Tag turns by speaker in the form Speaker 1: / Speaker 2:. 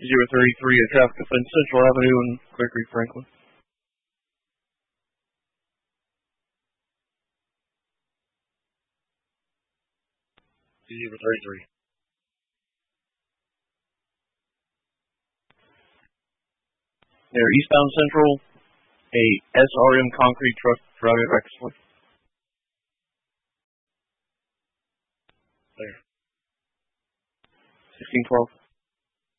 Speaker 1: 033 at traffic offense Central Avenue and Gregory Franklin.
Speaker 2: Z033.
Speaker 1: Near eastbound Central, a SRM concrete truck driving recklessly.
Speaker 2: There.
Speaker 1: 1612.